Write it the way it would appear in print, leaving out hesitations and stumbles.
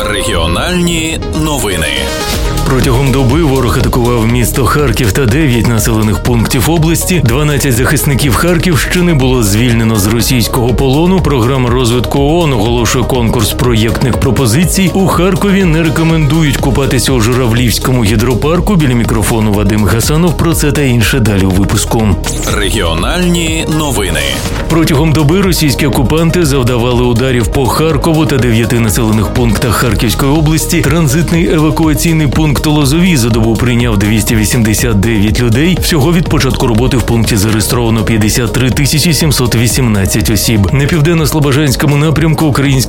Регіональні новини. Протягом доби ворог атакував місто Харків та 9 населених пунктів області. 12 захисників Харківщини було звільнено з російського полону. Програма розвитку ООН оголошує конкурс проєктних пропозицій. У Харкові не рекомендують купатися у Журавлівському гідропарку. Біля мікрофону Вадим Гасанов. Про це та інше далі у випуску. Регіональні новини. Протягом доби російські окупанти завдавали ударів по Харкову та 9 населених пунктах Харківської області. Транзитний евакуаційний пункт Лозові за добу прийняв 289 людей. Всього від початку роботи в пункті зареєстровано 53 718 осіб. На південно-слобожанському напрямку українські